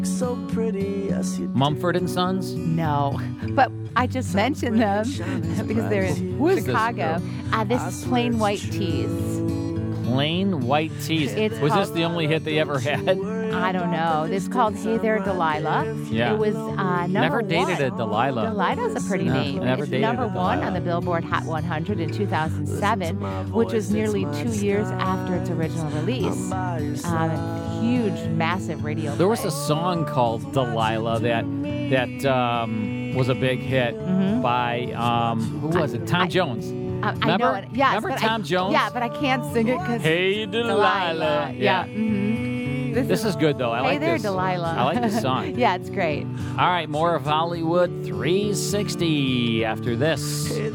So pretty, yes, you Mumford and Sons? No, but I just mentioned them because they're in Who is this Chicago. group? This is Plain White Tees. Plain White Tees. It's Was this called- the only hit they ever had? I don't know. It's called Hey There, Delilah. Yeah. It was number Never dated one. a Delilah. Delilah's a pretty No, name. never It's dated number a one Delilah. on the Billboard Hot 100 in 2007, which was nearly 2 years after its original release. Huge, massive radio There was play. a song called Delilah that was a big hit by who was it? Tom Jones. I Remember? know it. Yes, Remember but Tom Jones? Yeah, but I can't sing it because Hey Delilah. Yeah. This is good though. I Hey like There, this. Delilah. I like this song. Yeah, it's great. All right, more of Hollywood 360 after this.